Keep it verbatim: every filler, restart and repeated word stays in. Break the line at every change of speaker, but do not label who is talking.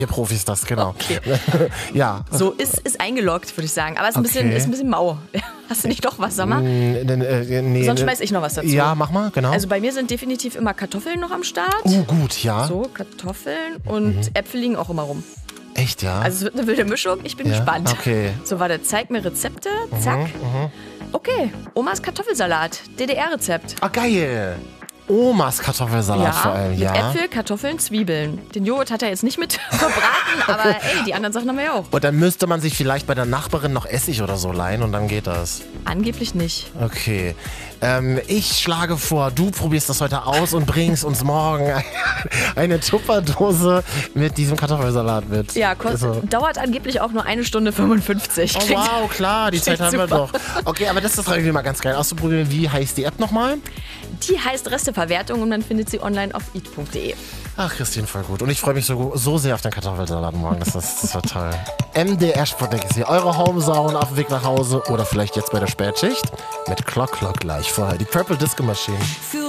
Ihr Profis das, genau.
Okay.
Ja.
So, ist, ist eingeloggt, würde ich sagen. Aber ist ein,
Okay.
bisschen, ist ein bisschen mau. Hast du nicht doch was, sag mal?
Mm, äh, nee,
Sonst
nee.
schmeiß ich noch was dazu.
Ja, mach mal, genau.
Also bei mir sind definitiv immer Kartoffeln noch am Start.
Oh, gut, ja.
So, Kartoffeln und
Mhm.
Äpfel liegen auch immer rum.
Echt, ja?
Also es wird eine wilde Mischung. Ich bin
Ja,
gespannt.
okay.
So, warte, zeig mir Rezepte. Zack.
Mhm,
Okay, Omas Kartoffelsalat. D D R-Rezept.
Ah, geil. Omas Kartoffelsalat vor allem,
mit
ja.
Äpfel, Kartoffeln, Zwiebeln. Den Joghurt hat er jetzt nicht mit verbraten, aber ey, die anderen Sachen haben wir ja auch.
Und dann müsste man sich vielleicht bei der Nachbarin noch Essig oder so leihen und dann geht das.
Angeblich nicht.
Okay. Ähm, ich schlage vor, du probierst das heute aus und bringst uns morgen eine Tupperdose mit diesem Kartoffelsalat mit.
Ja, kostet,
Also.
dauert angeblich auch nur eine Stunde fünfundfünfzig.
Oh
Klingt-
wow, klar, die Zeit
klingt
haben wir
super.
doch. Okay, aber das ist irgendwie mal ganz geil auszuprobieren. Wie heißt die App nochmal?
Die heißt Resteverwertung und man findet sie online auf eat punkt de.
Ach, Christine, voll gut. Und ich freue mich so, so sehr auf den Kartoffelsalat morgen. Das, ist, das war toll. M D R Sputnik ist hier. Eure Homezone auf dem Weg nach Hause oder vielleicht jetzt bei der Spätschicht mit Clock Clock gleich vorher. Die Purple Disco Machine.